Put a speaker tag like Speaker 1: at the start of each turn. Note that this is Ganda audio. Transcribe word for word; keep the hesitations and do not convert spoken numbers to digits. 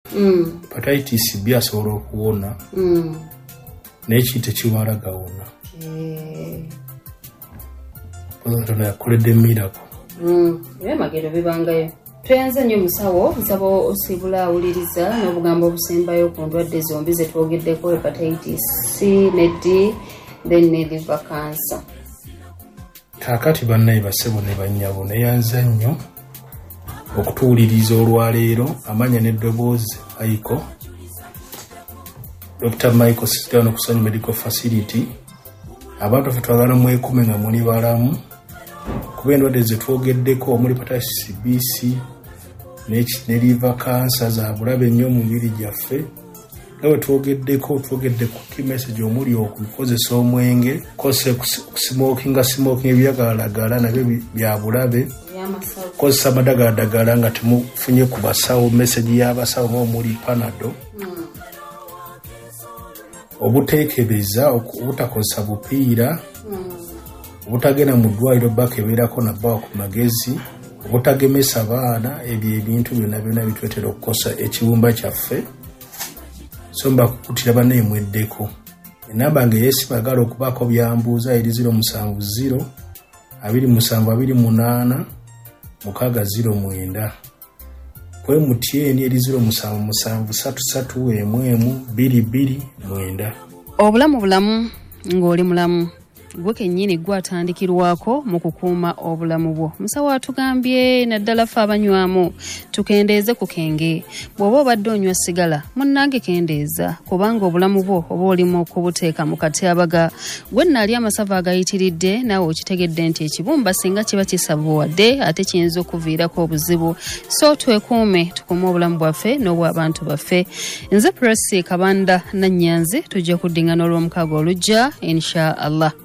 Speaker 1: mm.
Speaker 2: hepatitis B asobola okuwona
Speaker 1: mm.
Speaker 2: n'eki tekimala gawona
Speaker 1: okay.
Speaker 2: Katonda yakoledde miracle
Speaker 1: mm. Ebimagero bibangayo. Tuyanze nnyo musawo nsaba osibula awuliriza n'obugambo obusembayo ku ndwadde zombi ze twogeddeko hepatitis C ne D then ne liver cancer.
Speaker 2: Kaakati bannaye basebo ne bannyabo neyanza nnyo okutuwuliriza olwaleero amanya n'eddoboozi Aiko Doctor Michael Sisigano ku Ssanyu Medical Facility. Abantu ffe twagala mwekume nga muli balamu kuba endwadde ze twogeddeko omuli hepatitis B, C ne liver cancer za bulabe nnyo mu mibiri gyaffe. Nawe twogeddeko twogedde ku key message omuli okukozesa omwenge kose smoking smoking ebyagalagala nabyo bya bulabe kozesa amadagalagala nga temufunye ku basawo message y'abasawo omuli Panado
Speaker 1: mm.
Speaker 2: obuteekebeza obutakozesa bupiira
Speaker 1: mm.
Speaker 2: obutagenda mu ddwaliro bakebeerako nabbawa ku magezi obutagemesa baana ebyo ebintu byonna byonna bitwetera okukosa ekiwumba kyaffe. So mba kukutira banne mweddeko enamba nge yesimagala okubaako byambuuza eri zero musanvu zero abiri musanvu abiri munaana mukaaga zero mwenda kwe mutyeni eri zero musanvu musanvu satu satu emu emu bbiri bbiri mwenda.
Speaker 1: Obulamu bulamu ng'oli mulamu gwe kennyini gwatandikirwako mu kukuuma obulamu bwo. Musawo atugambye naddala ffe abanywamu tukendeeze ku kenge. Bw'oba obadde onywa sigala munnange kendeeza kubanga obulamu bwo oba olimu okubuteeka mu katyabaga. Gwe nali amasavu agayitiridde naawe okitegedde nti ekibumba singa kiba kisavuwadde ate kiyinza okuviirako obuzibu. So twekuume tukuume obulamu bwaffe n'obw'abantu baffe. Nze Presi Kabanda Nannyanzi tujja kuddingana olw'omukaaga olujja insha Allah.